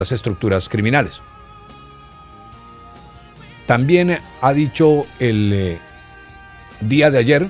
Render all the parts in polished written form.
las estructuras criminales. También ha dicho el día de ayer,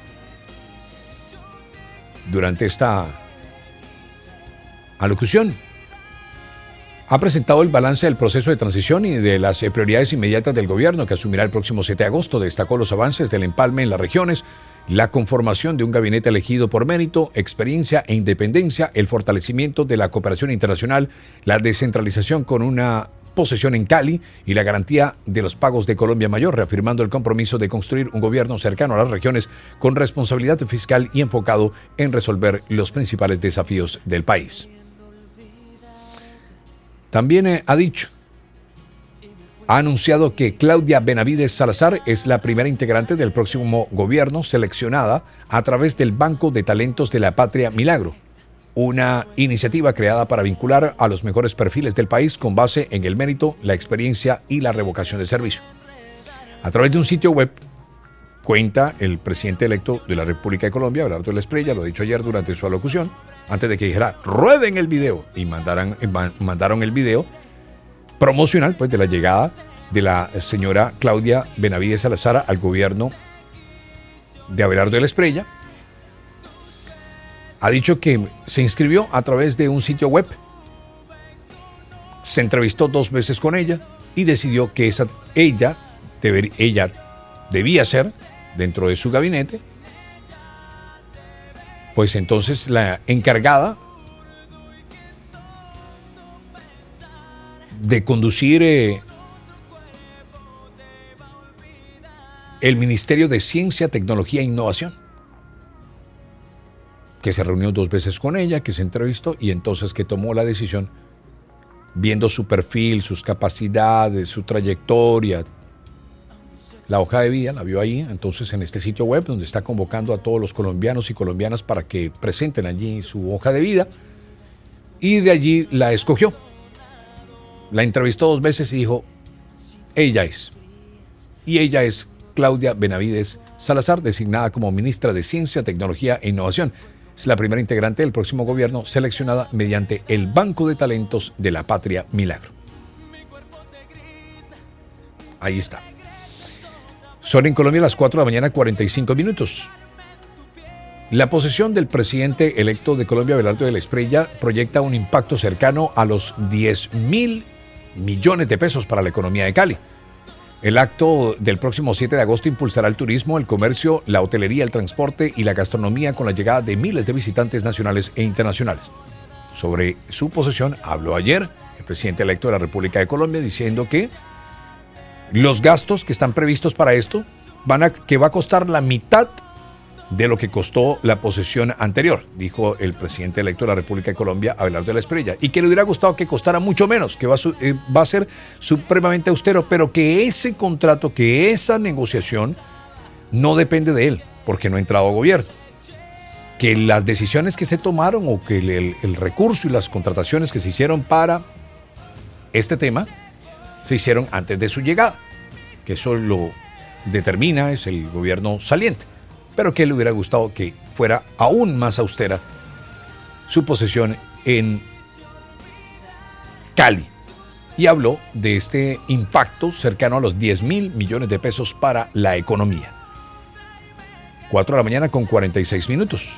durante esta alocución, ha presentado el balance del proceso de transición y de las prioridades inmediatas del gobierno que asumirá el próximo 7 de agosto. Destacó los avances del empalme en las regiones, la conformación de un gabinete elegido por mérito, experiencia e independencia, el fortalecimiento de la cooperación internacional, la descentralización con una posesión en Cali y la garantía de los pagos de Colombia Mayor, reafirmando el compromiso de construir un gobierno cercano a las regiones con responsabilidad fiscal y enfocado en resolver los principales desafíos del país. También ha anunciado que Claudia Benavides Salazar es la primera integrante del próximo gobierno seleccionada a través del Banco de Talentos de la Patria Milagro, una iniciativa creada para vincular a los mejores perfiles del país con base en el mérito, la experiencia y la revocación de servicio. A través de un sitio web, cuenta el presidente electo de la República de Colombia, Abelardo de la Espriella, lo ha dicho ayer durante su alocución, antes de que dijera rueden el video, y mandaron el video promocional pues de la llegada de la señora Claudia Benavides Salazar al gobierno de Abelardo de la Espriella. Ha dicho que se inscribió a través de un sitio web, se entrevistó 2 veces con ella y decidió que ella debía ser, dentro de su gabinete, pues entonces la encargada de conducir el Ministerio de Ciencia, Tecnología e Innovación, que se reunió 2 veces con ella, que se entrevistó y entonces que tomó la decisión, viendo su perfil, sus capacidades, su trayectoria, la hoja de vida, la vio ahí, entonces en este sitio web donde está convocando a todos los colombianos y colombianas para que presenten allí su hoja de vida, y de allí la escogió. La entrevistó 2 veces y dijo, ella es. Y ella es Claudia Benavides Salazar, designada como ministra de Ciencia, Tecnología e Innovación. Es la primera integrante del próximo gobierno seleccionada mediante el Banco de Talentos de la Patria Milagro. Ahí está. Son en Colombia las 4 de la mañana, 45 minutos. La posesión del presidente electo de Colombia, Abelardo de la Espriella, proyecta un impacto cercano a los 10.000 millones de pesos para la economía de Cali. El acto del próximo 7 de agosto impulsará el turismo, el comercio, la hotelería, el transporte y la gastronomía con la llegada de miles de visitantes nacionales e internacionales. Sobre su posesión habló ayer el presidente electo de la República de Colombia diciendo que los gastos que están previstos para esto que va a costar la mitad de lo que costó la posesión anterior, dijo el presidente electo de la República de Colombia, Abelardo de la Espriella, y que le hubiera gustado que costara mucho menos, que va a ser supremamente austero, pero que ese contrato, que esa negociación no depende de él, porque no ha entrado a gobierno. Que las decisiones que se tomaron o que el recurso y las contrataciones que se hicieron para este tema se hicieron antes de su llegada, que eso lo determina es el gobierno saliente, pero que le hubiera gustado que fuera aún más austera su posesión en Cali. Y habló de este impacto cercano a los 10.000 millones de pesos para la economía. 4 de la mañana con 46 minutos.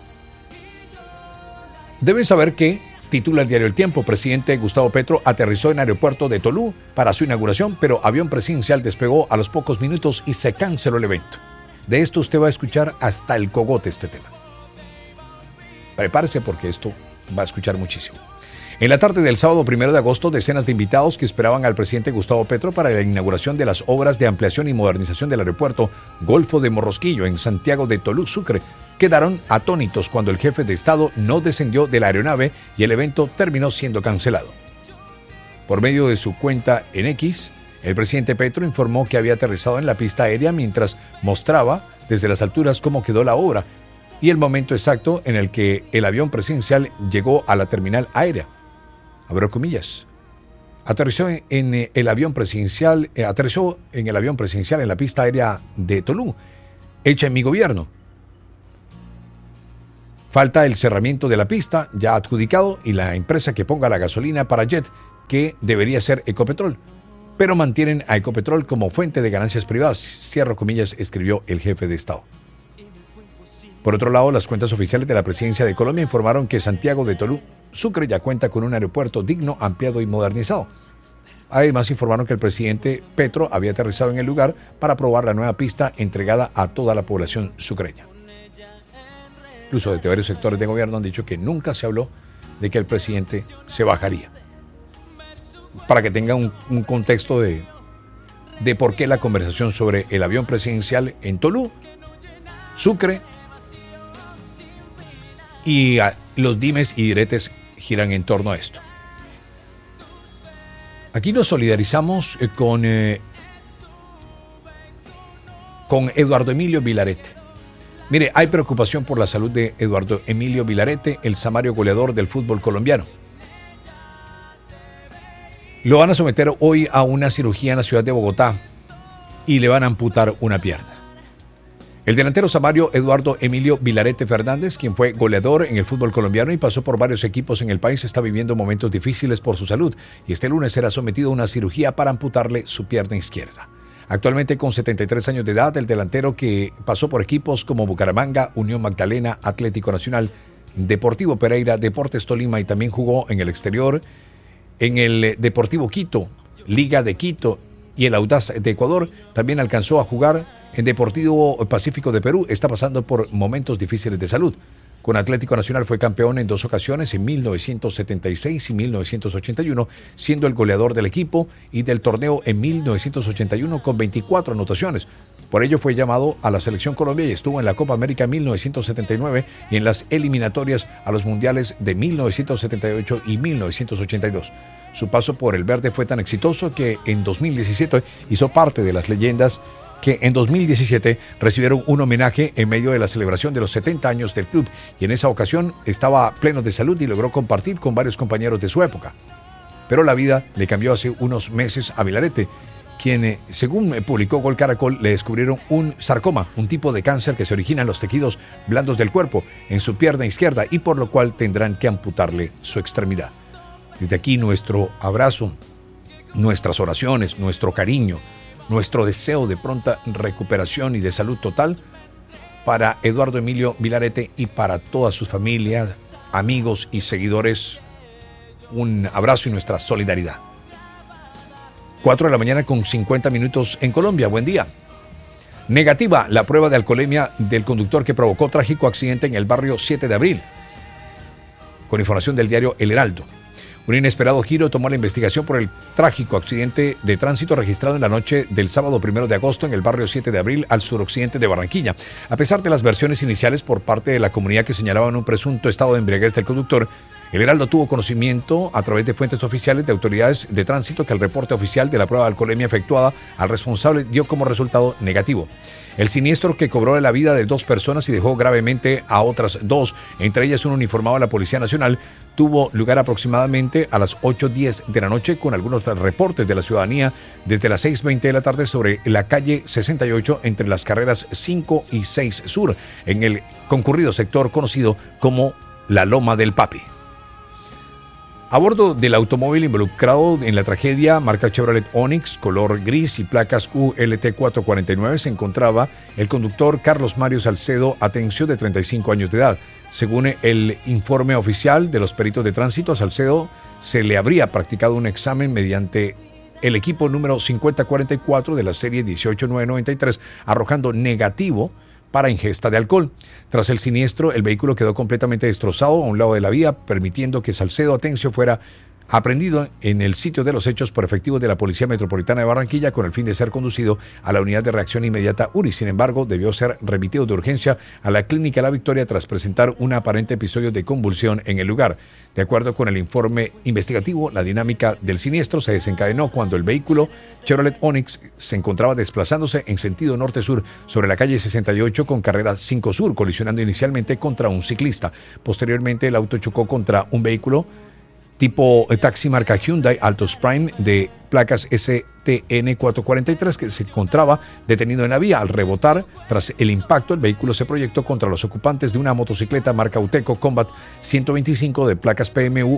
Deben saber que, titula el diario El Tiempo, presidente Gustavo Petro aterrizó en aeropuerto de Tolú para su inauguración, pero avión presidencial despegó a los pocos minutos y se canceló el evento. De esto usted va a escuchar hasta el cogote este tema. Prepárese porque esto va a escuchar muchísimo. En la tarde del sábado 1 de agosto, decenas de invitados que esperaban al presidente Gustavo Petro para la inauguración de las obras de ampliación y modernización del aeropuerto Golfo de Morrosquillo en Santiago de Tolú, Sucre, quedaron atónitos cuando el jefe de Estado no descendió de la aeronave y el evento terminó siendo cancelado. Por medio de su cuenta en X, el presidente Petro informó que había aterrizado en la pista aérea mientras mostraba desde las alturas cómo quedó la obra y el momento exacto en el que el avión presidencial llegó a la terminal aérea. Abro comillas. Aterrizó en el avión presidencial en la pista aérea de Tolú, hecha en mi gobierno. Falta el cerramiento de la pista, ya adjudicado, y la empresa que ponga la gasolina para jet que debería ser Ecopetrol, pero mantienen a Ecopetrol como fuente de ganancias privadas, cierro comillas, escribió el jefe de Estado. Por otro lado, las cuentas oficiales de la Presidencia de Colombia informaron que Santiago de Tolú, Sucre, ya cuenta con un aeropuerto digno, ampliado y modernizado. Además, informaron que el presidente Petro había aterrizado en el lugar para probar la nueva pista entregada a toda la población sucreña. Incluso desde varios sectores de gobierno han dicho que nunca se habló de que el presidente se bajaría. Para que tenga un contexto de por qué la conversación sobre el avión presidencial en Tolú, Sucre y los dimes y diretes giran en torno a esto. Aquí nos solidarizamos con Eduardo Emilio Vilarete. Mire, hay preocupación por la salud de Eduardo Emilio Vilarete, el samario goleador del fútbol colombiano. Lo van a someter hoy a una cirugía en la ciudad de Bogotá y le van a amputar una pierna. El delantero samario Eduardo Emilio Vilarete Fernández, quien fue goleador en el fútbol colombiano y pasó por varios equipos en el país, está viviendo momentos difíciles por su salud y este lunes será sometido a una cirugía para amputarle su pierna izquierda. Actualmente con 73 años de edad, el delantero que pasó por equipos como Bucaramanga, Unión Magdalena, Atlético Nacional, Deportivo Pereira, Deportes Tolima y también jugó en el exterior, en el Deportivo Quito, Liga de Quito y el Audaz de Ecuador, también alcanzó a jugar en Deportivo Pacífico de Perú, está pasando por momentos difíciles de salud. Con Atlético Nacional fue campeón en 2 ocasiones, en 1976 y 1981, siendo el goleador del equipo y del torneo en 1981 con 24 anotaciones. Por ello fue llamado a la Selección Colombia y estuvo en la Copa América en 1979 y en las eliminatorias a los mundiales de 1978 y 1982. Su paso por el verde fue tan exitoso que en 2017 hizo parte de las leyendas que en 2017 recibieron un homenaje en medio de la celebración de los 70 años del club y en esa ocasión estaba pleno de salud y logró compartir con varios compañeros de su época. Pero la vida le cambió hace unos meses a Vilarete, quien, según publicó Gol Caracol, le descubrieron un sarcoma, un tipo de cáncer que se origina en los tejidos blandos del cuerpo, en su pierna izquierda y por lo cual tendrán que amputarle su extremidad. Desde aquí nuestro abrazo, nuestras oraciones, nuestro cariño, nuestro deseo de pronta recuperación y de salud total para Eduardo Emilio Vilarete y para toda su familia, amigos y seguidores. Un abrazo y nuestra solidaridad. 4 de la mañana con 50 minutos en Colombia. Buen día. Negativa la prueba de alcoholemia del conductor que provocó trágico accidente en el barrio 7 de abril. Con información del diario El Heraldo. Un inesperado giro tomó la investigación por el trágico accidente de tránsito registrado en la noche del sábado 1 de agosto en el barrio 7 de abril al suroccidente de Barranquilla. A pesar de las versiones iniciales por parte de la comunidad que señalaban un presunto estado de embriaguez del conductor, el Heraldo tuvo conocimiento a través de fuentes oficiales de autoridades de tránsito que el reporte oficial de la prueba de alcoholemia efectuada al responsable dio como resultado negativo. El siniestro, que cobró la vida de 2 personas y dejó gravemente a otras 2, entre ellas un uniformado de la Policía Nacional, tuvo lugar aproximadamente a las 8:10 de la noche, con algunos reportes de la ciudadanía desde las 6:20 de la tarde sobre la calle 68 entre las carreras 5 y 6 Sur, en el concurrido sector conocido como la Loma del Papi. A bordo del automóvil involucrado en la tragedia, marca Chevrolet Onix, color gris y placas ULT 449, se encontraba el conductor Carlos Mario Salcedo Atencio, de 35 años de edad. Según el informe oficial de los peritos de tránsito, a Salcedo se le habría practicado un examen mediante el equipo número 5044 de la serie 18993, arrojando negativo para ingesta de alcohol. Tras el siniestro, el vehículo quedó completamente destrozado a un lado de la vía, permitiendo que Salcedo Atencio fuera aprehendido en el sitio de los hechos por efectivos de la Policía Metropolitana de Barranquilla con el fin de ser conducido a la Unidad de Reacción Inmediata URI. Sin embargo, debió ser remitido de urgencia a la Clínica La Victoria tras presentar un aparente episodio de convulsión en el lugar. De acuerdo con el informe investigativo, la dinámica del siniestro se desencadenó cuando el vehículo Chevrolet Onix se encontraba desplazándose en sentido norte-sur sobre la calle 68 con carrera 5 Sur, colisionando inicialmente contra un ciclista. Posteriormente, el auto chocó contra un vehículo tipo taxi marca Hyundai Altos Prime de placas STN 443 que se encontraba detenido en la vía. Al rebotar, tras el impacto, el vehículo se proyectó contra los ocupantes de una motocicleta marca Uteco Combat 125 de placas PMU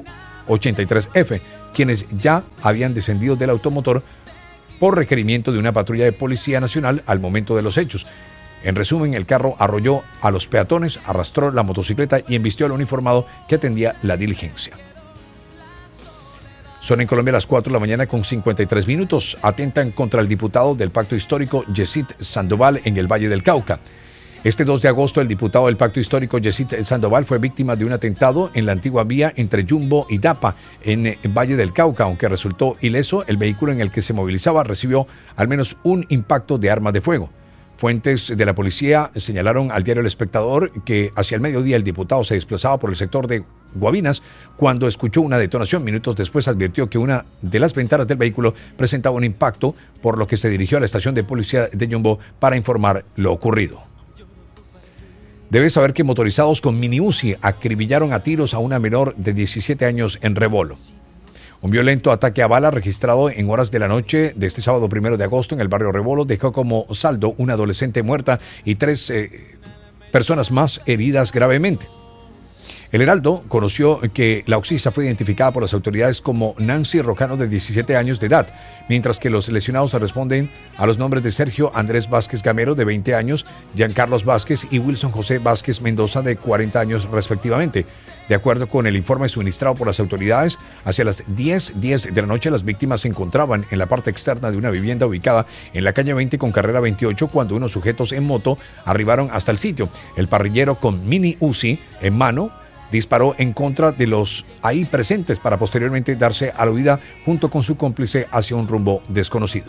83F, quienes ya habían descendido del automotor por requerimiento de una patrulla de Policía Nacional al momento de los hechos. En resumen, el carro arrolló a los peatones, arrastró la motocicleta y embistió al uniformado que atendía la diligencia. Son en Colombia las 4 de la mañana con 53 minutos. Atentan contra el diputado del Pacto Histórico, Yesid Sandoval, en el Valle del Cauca. Este 2 de agosto, el diputado del Pacto Histórico, Yesid Sandoval, fue víctima de un atentado en la antigua vía entre Yumbo y Dapa, en Valle del Cauca. Aunque resultó ileso, el vehículo en el que se movilizaba recibió al menos un impacto de arma de fuego. Fuentes de la policía señalaron al diario El Espectador que hacia el mediodía el diputado se desplazaba por el sector de Guabinas cuando escuchó una detonación. Minutos después advirtió que una de las ventanas del vehículo presentaba un impacto, por lo que se dirigió a la estación de policía de Yumbo para informar lo ocurrido. Debes saber que motorizados con mini Uzi acribillaron a tiros a una menor de 17 años en Rebolo. Un violento ataque a bala registrado en horas de la noche de este sábado 1 de agosto en el barrio Rebolo dejó como saldo una adolescente muerta y 3 personas más heridas gravemente. El Heraldo conoció que la occiso fue identificada por las autoridades como Nancy Rocano, de 17 años de edad, mientras que los lesionados responden a los nombres de Sergio Andrés Vázquez Gamero, de 20 años, Giancarlos Vázquez y Wilson José Vázquez Mendoza, de 40 años respectivamente. De acuerdo con el informe suministrado por las autoridades, hacia las 10:10 de la noche las víctimas se encontraban en la parte externa de una vivienda ubicada en la calle 20 con carrera 28 cuando unos sujetos en moto arribaron hasta el sitio. El parrillero con mini Uzi en mano disparó en contra de los ahí presentes para posteriormente darse a la huida junto con su cómplice hacia un rumbo desconocido.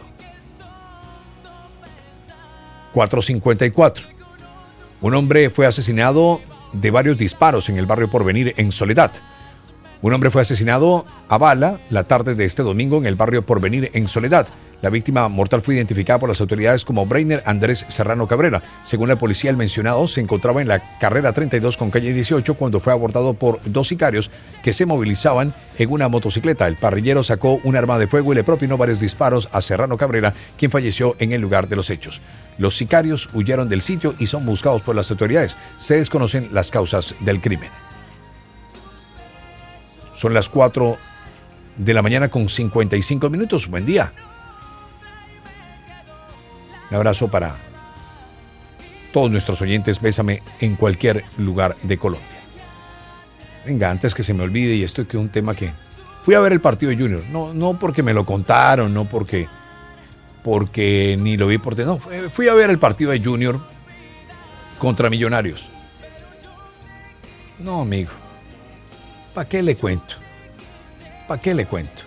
4:54. Un hombre fue asesinado de varios disparos en el barrio Porvenir, en Soledad. Un hombre fue asesinado a bala la tarde de este domingo en el barrio Porvenir, en Soledad. La víctima mortal fue identificada por las autoridades como Breiner Andrés Serrano Cabrera. Según la policía, el mencionado se encontraba en la carrera 32 con calle 18 cuando fue abordado por 2 sicarios que se movilizaban en una motocicleta. El parrillero sacó un arma de fuego y le propinó varios disparos a Serrano Cabrera, quien falleció en el lugar de los hechos. Los sicarios huyeron del sitio y son buscados por las autoridades. Se desconocen las causas del crimen. Son las 4 de la mañana con 55 minutos. Buen día. Un abrazo para todos nuestros oyentes. Bésame en cualquier lugar de Colombia. Venga, antes que se me olvide, y esto que es un tema que... Fui a ver el partido de Junior. No porque me lo contaron, no porque ni lo vi por... No, fui a ver el partido de Junior contra Millonarios. No, amigo. ¿Para qué le cuento? ¿Para qué le cuento?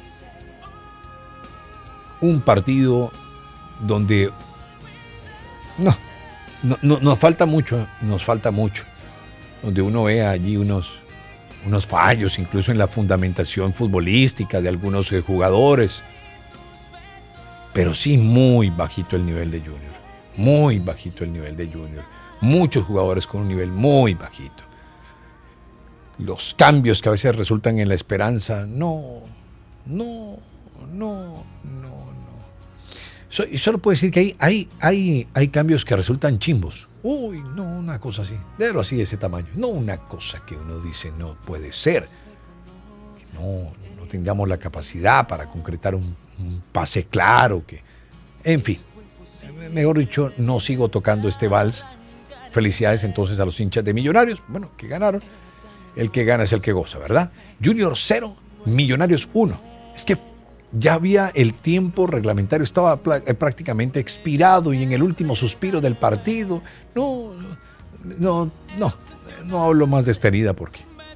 Un partido donde nos falta mucho, donde uno ve allí unos fallos, incluso en la fundamentación futbolística de algunos jugadores, pero sí muy bajito el nivel de Junior, muy bajito el nivel de Junior, muchos jugadores con un nivel muy bajito. Los cambios que a veces resultan en la esperanza, no. Solo puedo decir que hay cambios que resultan chimbos. Uy, no, una cosa así. Pero así de ese tamaño. No una cosa que uno dice no puede ser. Que no tengamos la capacidad para concretar un pase claro. En fin, mejor dicho, no sigo tocando este vals. Felicidades entonces a los hinchas de Millonarios. Bueno, que ganaron. El que gana es el que goza, ¿verdad? Junior 0, Millonarios 1. Es que ya había el tiempo reglamentario, estaba prácticamente expirado y en el último suspiro del partido. No hablo más de esta herida porque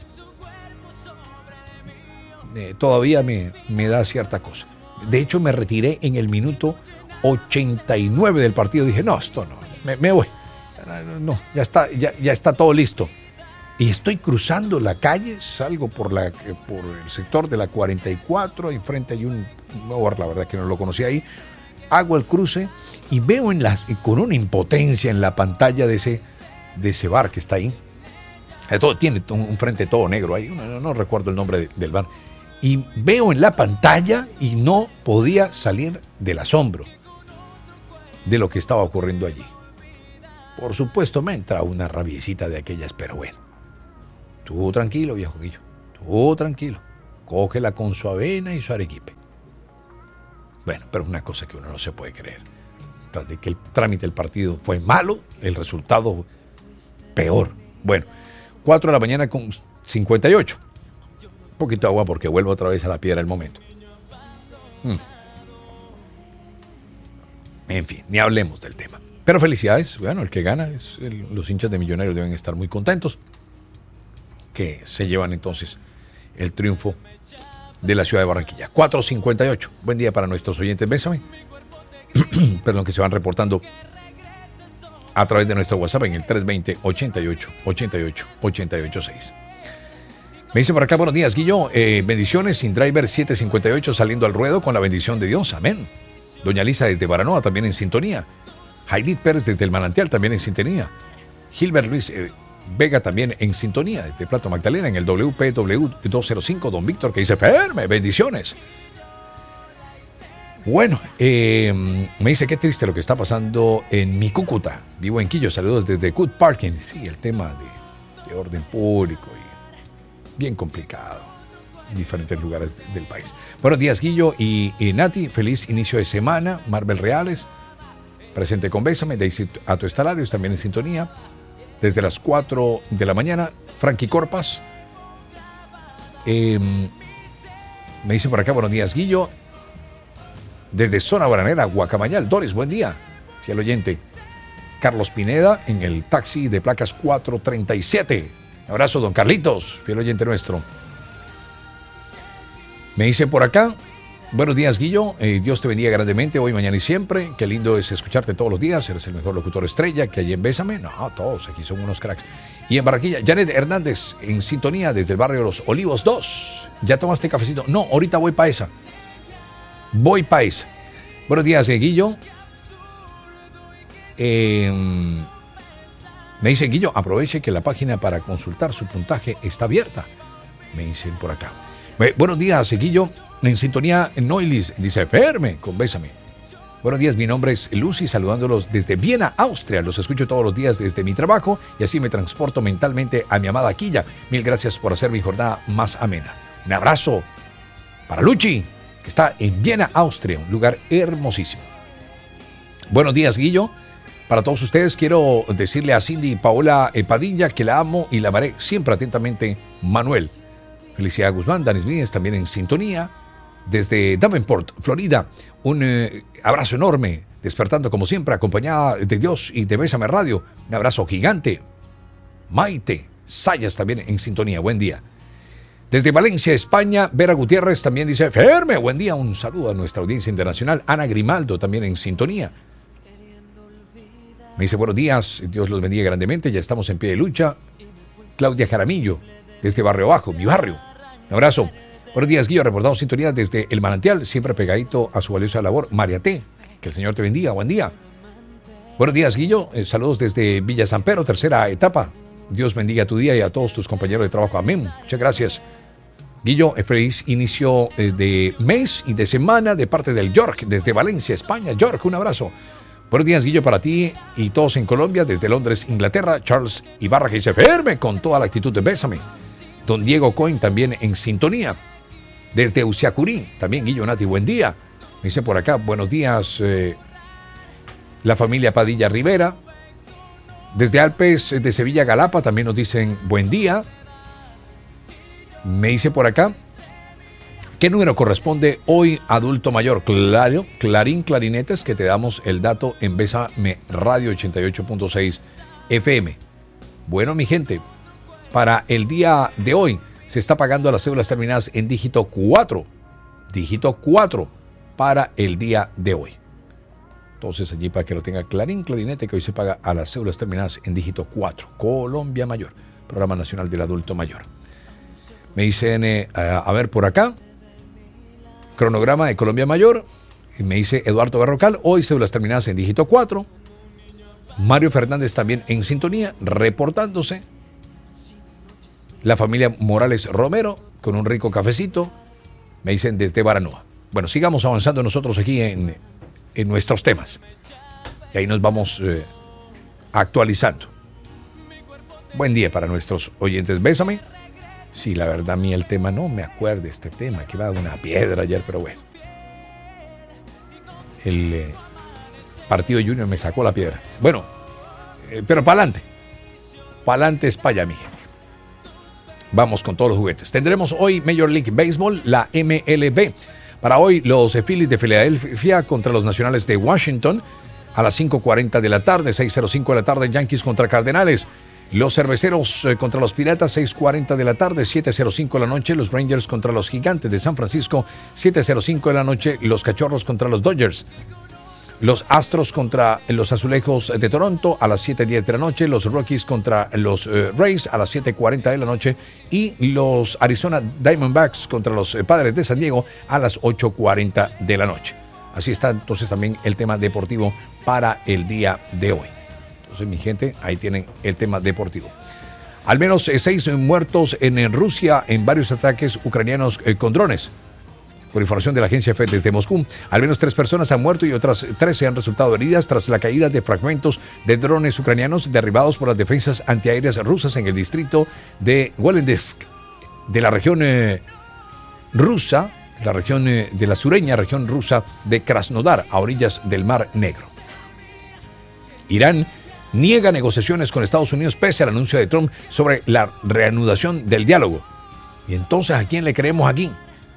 todavía me da cierta cosa. De hecho, me retiré en el minuto 89 del partido. Dije, no, esto no, me voy. No, ya está todo listo. Y estoy cruzando la calle, salgo por el sector de la 44, y frente hay un bar, la verdad que no lo conocía ahí. Hago el cruce y veo con una impotencia en la pantalla de ese bar que está ahí. Tiene un frente todo negro ahí, no recuerdo el nombre del bar. Y veo en la pantalla y no podía salir del asombro de lo que estaba ocurriendo allí. Por supuesto me entra una rabiecita de aquellas, pero bueno. Tú tranquilo, viejo Guillo. Tú tranquilo. Cógela con su avena y su arequipe. Bueno, pero es una cosa que uno no se puede creer. Tras de que el trámite del partido fue malo, el resultado peor. Bueno, 4 de la mañana con 58. Un poquito de agua porque vuelvo otra vez a la piedra del momento. En fin, ni hablemos del tema. Pero felicidades, bueno, el que gana es los hinchas de Millonarios deben estar muy contentos que se llevan entonces el triunfo de la ciudad de Barranquilla. 4:58. Buen día para nuestros oyentes. Bésame. Perdón, que se van reportando a través de nuestro WhatsApp en el 320-88-88-886. Me dice por acá, buenos días, Guillo. Bendiciones, sin driver 758 saliendo al ruedo con la bendición de Dios. Amén. Doña Lisa desde Baranoa también en sintonía. Jaidit Pérez desde el Manantial también en sintonía. Gilbert Luis Vega también en sintonía desde Plato Magdalena en el WPW 205. Don Víctor que dice, Ferme, bendiciones. Bueno, me dice qué triste lo que está pasando en mi Cúcuta. Vivo en Quillo, saludos desde Good Parking. Sí, el tema de orden público y bien complicado en diferentes lugares del país. Buenos días, Guillo y Nati. Feliz inicio de semana. Marvel Reales, presente con Bésame. Daisy Atuestalarios también en sintonía. Desde las 4 de la mañana. Frankie Corpas. Me dice por acá, buenos días, Guillo. Desde Zona Bananera, Guacamayal. Doris, buen día. Fiel oyente. Carlos Pineda en el taxi de placas 437. Abrazo, don Carlitos, fiel oyente nuestro. Me dice por acá, buenos días, Guillo. Dios te bendiga grandemente hoy, mañana y siempre. Qué lindo es escucharte todos los días. Eres el mejor locutor estrella que hay en Bésame. No, todos aquí son unos cracks. Y en Barranquilla, Janet Hernández en sintonía desde el barrio Los Olivos 2. ¿Ya tomaste cafecito? No, ahorita voy para esa. Voy para esa. Buenos días, Guillo. Me dicen, Guillo, aproveche que la página para consultar su puntaje está abierta. Me dicen por acá. Buenos días, Guillo. En sintonía, Noilis dice, Ferme, con Bésame. Buenos días, mi nombre es Lucy, saludándolos desde Viena, Austria. Los escucho todos los días desde mi trabajo y así me transporto mentalmente a mi amada Quilla. Mil gracias por hacer mi jornada más amena. Un abrazo para Luchi, que está en Viena, Austria, un lugar hermosísimo. Buenos días, Guillo. Para todos ustedes quiero decirle a Cindy Paola Padilla que la amo y la amaré siempre atentamente, Manuel. Felicidad Guzmán, Danis Míez también en sintonía. Desde Davenport, Florida, un abrazo enorme, despertando como siempre, acompañada de Dios y de Bésame Radio. Un abrazo gigante. Maite Sayas también en sintonía, buen día. Desde Valencia, España, Vera Gutiérrez también dice, Ferme, buen día. Un saludo a nuestra audiencia internacional. Ana Grimaldo también en sintonía. Me dice, buenos días, Dios los bendiga grandemente, ya estamos en pie de lucha. Claudia Jaramillo, desde Barrio Bajo, mi barrio. Un abrazo. Buenos días, Guillo, reportamos sintonía desde El Manantial, siempre pegadito a su valiosa labor. María T, que el Señor te bendiga, buen día. Buenos días, Guillo, saludos desde Villa San Pedro, tercera etapa. Dios bendiga tu día y a todos tus compañeros de trabajo, amén. Muchas gracias. Guillo, feliz inicio de mes y de semana de parte del York, desde Valencia, España. York, un abrazo. Buenos días, Guillo, para ti y todos en Colombia, desde Londres, Inglaterra. Charles Ibarra que dice, Ferme, con toda la actitud de Bésame. Don Diego Cohen también en sintonía. Desde Usiacurí, también Guillo, Nati, buen día. Me dice por acá, buenos días, la familia Padilla Rivera. Desde Alpes de Sevilla, Galapa, también nos dicen buen día. Me dice por acá, ¿qué número corresponde hoy adulto mayor? Claro, Clarín Clarinetes, que te damos el dato en Bésame Radio 88.6 FM. Bueno, mi gente, para el día de hoy se está pagando las cédulas terminadas en dígito 4. Dígito 4 para el día de hoy. Entonces allí para que lo tenga Clarín Clarinete, que hoy se paga a las cédulas terminadas en dígito 4. Colombia Mayor, Programa Nacional del Adulto Mayor. Me dicen, a ver por acá, cronograma de Colombia Mayor. Me dice Eduardo Berrocal, hoy cédulas terminadas en dígito 4. Mario Fernández también en sintonía, reportándose. La familia Morales Romero, con un rico cafecito, me dicen desde Baranoa. Bueno, sigamos avanzando nosotros aquí en nuestros temas. Y ahí nos vamos actualizando. Buen día para nuestros oyentes. Bésame. Sí, la verdad, a mí el tema, no me acuerdo de este tema, que iba a dar una piedra ayer, pero bueno. El partido Junior me sacó la piedra. Bueno, pero para adelante. Para adelante es para allá, mi gente. Vamos con todos los juguetes. Tendremos hoy Major League Baseball, la MLB. Para hoy, los Phillies de Filadelfia contra los Nacionales de Washington a las 5:40 de la tarde, 6:05 de la tarde, Yankees contra Cardenales. Los Cerveceros contra los Piratas, 6:40 de la tarde, 7:05 de la noche, los Rangers contra los Gigantes de San Francisco, 7:05 de la noche, los Cachorros contra los Dodgers. Los Astros contra los Azulejos de Toronto a las 7:10 de la noche, los Rockies contra los Rays a las 7:40 de la noche y los Arizona Diamondbacks contra los Padres de San Diego a las 8:40 de la noche. Así está entonces también el tema deportivo para el día de hoy. Entonces, mi gente, ahí tienen el tema deportivo. Al menos 6 muertos en Rusia en varios ataques ucranianos con drones. Por información de la agencia EFE desde Moscú, al menos 3 personas han muerto y otras 13 han resultado heridas tras la caída de fragmentos de drones ucranianos derribados por las defensas antiaéreas rusas en el distrito de Volensk, de la región rusa, la región de la sureña región rusa de Krasnodar, a orillas del Mar Negro. Irán niega negociaciones con Estados Unidos pese al anuncio de Trump sobre la reanudación del diálogo. Y entonces, ¿a quién le creemos aquí?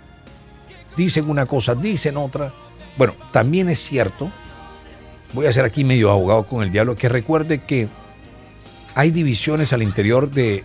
Dicen una cosa, dicen otra. Bueno, también es cierto, voy a ser aquí medio abogado con el diablo, que recuerde que hay divisiones al interior de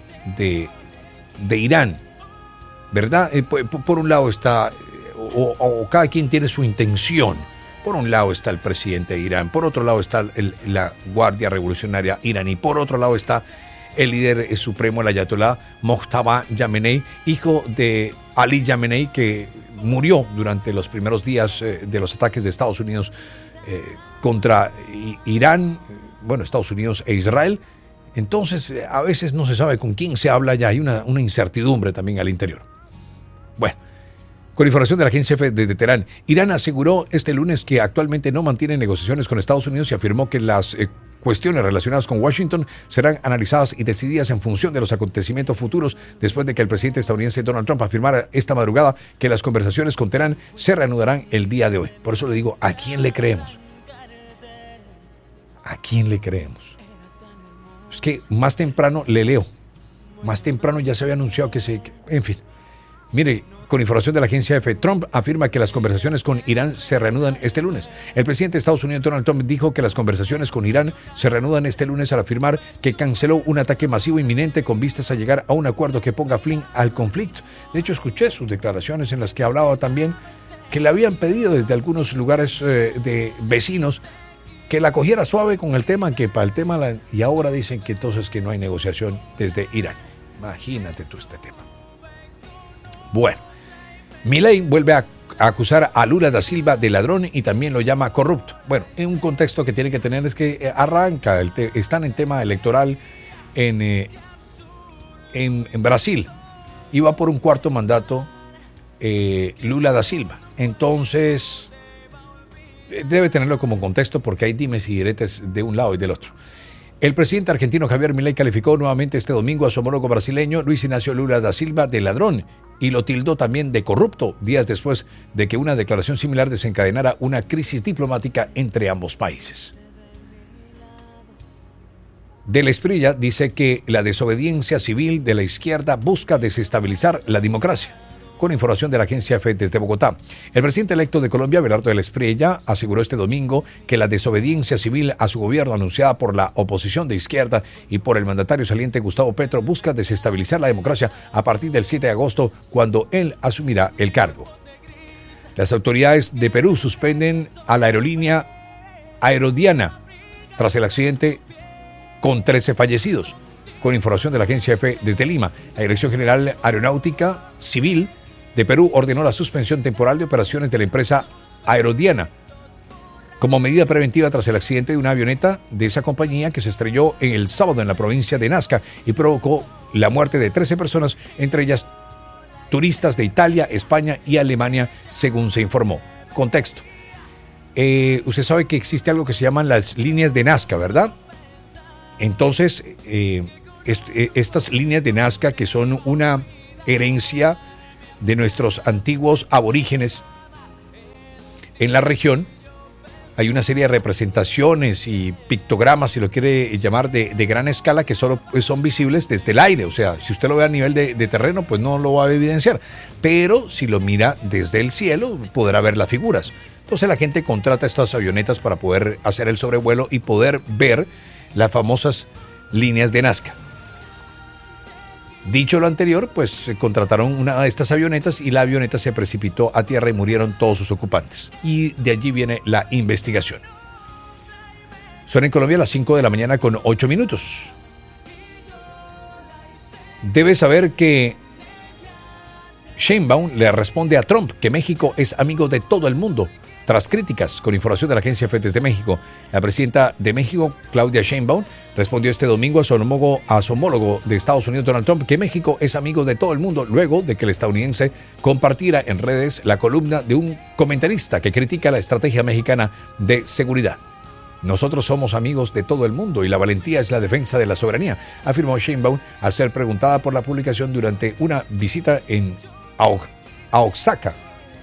Irán, ¿verdad? Por un lado está, o cada quien tiene su intención. Por un lado está el presidente de Irán, por otro lado está la Guardia Revolucionaria iraní, por otro lado está el líder supremo, el ayatolá Mojtaba Khamenei, hijo de Ali Khamenei, que murió durante los primeros días de los ataques de Estados Unidos contra Irán, bueno, Estados Unidos e Israel. Entonces, a veces no se sabe con quién se habla, ya hay una incertidumbre también al interior. Bueno, con información de la agencia EFE de Teherán, Irán aseguró este lunes que actualmente no mantiene negociaciones con Estados Unidos y afirmó que las cuestiones relacionadas con Washington serán analizadas y decididas en función de los acontecimientos futuros después de que el presidente estadounidense Donald Trump afirmara esta madrugada que las conversaciones con Teherán se reanudarán el día de hoy. Por eso le digo, ¿a quién le creemos? ¿A quién le creemos? Es que más temprano le leo. Más temprano ya se había anunciado en fin. Mire, con información de la agencia EFE, Trump afirma que las conversaciones con Irán se reanudan este lunes. El presidente de Estados Unidos, Donald Trump, dijo que las conversaciones con Irán se reanudan este lunes al afirmar que canceló un ataque masivo inminente con vistas a llegar a un acuerdo que ponga fin al conflicto. De hecho, escuché sus declaraciones en las que hablaba también que le habían pedido desde algunos lugares de vecinos que la cogiera suave con el tema, que para el tema, y ahora dicen que entonces que no hay negociación desde Irán. Imagínate tú este tema. Bueno, Milei vuelve a acusar a Lula da Silva de ladrón y también lo llama corrupto. Bueno, en un contexto que tiene que tener es que arranca, están en tema electoral en Brasil y va por un 4º mandato Lula da Silva. Entonces, debe tenerlo como contexto porque hay dimes y diretes de un lado y del otro. El presidente argentino Javier Milei calificó nuevamente este domingo a su homólogo brasileño Luis Ignacio Lula da Silva de ladrón y lo tildó también de corrupto, días después de que una declaración similar desencadenara una crisis diplomática entre ambos países. Del Espriella dice que la desobediencia civil de la izquierda busca desestabilizar la democracia. Con información de la agencia EFE desde Bogotá, el presidente electo de Colombia, Abelardo del Espriella, aseguró este domingo que la desobediencia civil a su gobierno anunciada por la oposición de izquierda y por el mandatario saliente Gustavo Petro busca desestabilizar la democracia a partir del 7 de agosto, cuando él asumirá el cargo. Las autoridades de Perú suspenden a la aerolínea Aerodiana tras el accidente con 13 fallecidos. Con información de la agencia EFE desde Lima, la Dirección General Aeronáutica Civil de Perú ordenó la suspensión temporal de operaciones de la empresa Aerodiana como medida preventiva tras el accidente de una avioneta de esa compañía que se estrelló el sábado en la provincia de Nazca y provocó la muerte de 13 personas, entre ellas turistas de Italia, España y Alemania, según se informó. Contexto. Usted sabe que existe algo que se llaman las líneas de Nazca, ¿verdad? Entonces, estas líneas de Nazca, que son una herencia de nuestros antiguos aborígenes en la región. Hay una serie de representaciones y pictogramas, si lo quiere llamar, de gran escala que solo son visibles desde el aire. O sea, si usted lo ve a nivel de terreno, pues no lo va a evidenciar. Pero si lo mira desde el cielo, podrá ver las figuras. Entonces la gente contrata estas avionetas para poder hacer el sobrevuelo y poder ver las famosas líneas de Nazca. Dicho lo anterior, pues contrataron una de estas avionetas y la avioneta se precipitó a tierra y murieron todos sus ocupantes. Y de allí viene la investigación. Son en Colombia las 5 de la mañana con 8 minutos. Debes saber que Sheinbaum le responde a Trump que México es amigo de todo el mundo. Tras críticas, con información de la agencia EFE desde México, la presidenta de México, Claudia Sheinbaum, respondió este domingo a su homólogo de Estados Unidos, Donald Trump, que México es amigo de todo el mundo, luego de que el estadounidense compartiera en redes la columna de un comentarista que critica la estrategia mexicana de seguridad. Nosotros somos amigos de todo el mundo y la valentía es la defensa de la soberanía, afirmó Sheinbaum al ser preguntada por la publicación durante una visita en Oaxaca,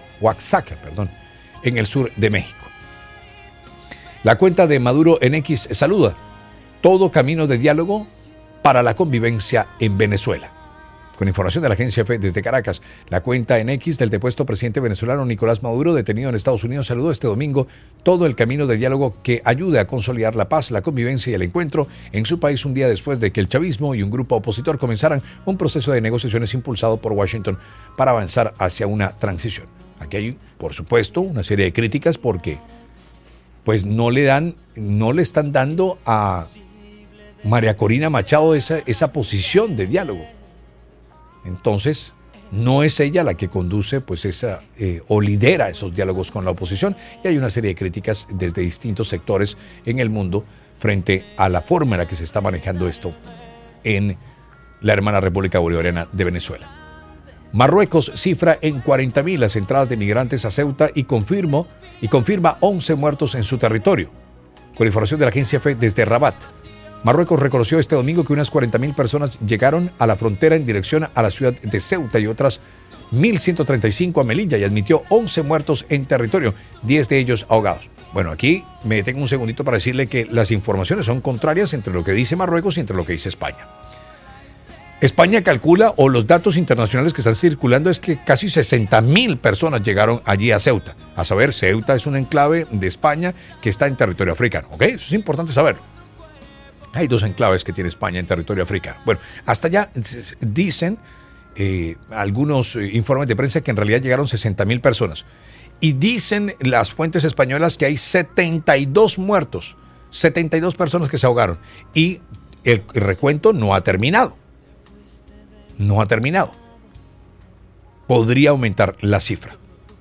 en el sur de México. La cuenta de Maduro en X saluda: todo camino de diálogo para la convivencia en Venezuela. Con información de la agencia EFE desde Caracas, la cuenta en X del depuesto presidente venezolano Nicolás Maduro, detenido en Estados Unidos, saludó este domingo todo el camino de diálogo que ayude a consolidar la paz, la convivencia y el encuentro en su país un día después de que el chavismo y un grupo opositor comenzaran un proceso de negociaciones impulsado por Washington para avanzar hacia una transición. Aquí hay, por supuesto, una serie de críticas porque pues no le están dando a María Corina Machado esa posición de diálogo. Entonces, no es ella la que conduce pues o lidera esos diálogos con la oposición, y hay una serie de críticas desde distintos sectores en el mundo frente a la forma en la que se está manejando esto en la hermana República Bolivariana de Venezuela. Marruecos cifra en 40.000 las entradas de migrantes a Ceuta y confirma 11 muertos en su territorio. Con información de la agencia EFE desde Rabat, Marruecos reconoció este domingo que unas 40.000 personas llegaron a la frontera en dirección a la ciudad de Ceuta y otras 1.135 a Melilla, y admitió 11 muertos en territorio, 10 de ellos ahogados. Bueno, aquí me detengo un segundito para decirle que las informaciones son contrarias entre lo que dice Marruecos y entre lo que dice España. España calcula, o los datos internacionales que están circulando, es que casi 60.000 personas llegaron allí a Ceuta. A saber, Ceuta es un enclave de España que está en territorio africano. ¿Ok? Eso es importante saberlo. Hay 2 enclaves que tiene España en territorio africano. Bueno, hasta allá dicen algunos informes de prensa que en realidad llegaron 60.000 personas. Y dicen las fuentes españolas que hay 72 muertos, 72 personas que se ahogaron. Y el recuento no ha terminado. No ha terminado. Podría aumentar la cifra.